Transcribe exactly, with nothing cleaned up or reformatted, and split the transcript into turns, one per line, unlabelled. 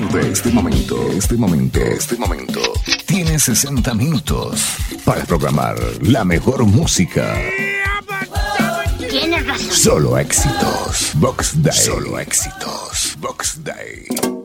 partir de este momento, este momento, este momento, tienes sesenta minutos para programar la mejor música.
Tienes razón.
Solo éxitos. Box Day. Solo éxitos. Box Day.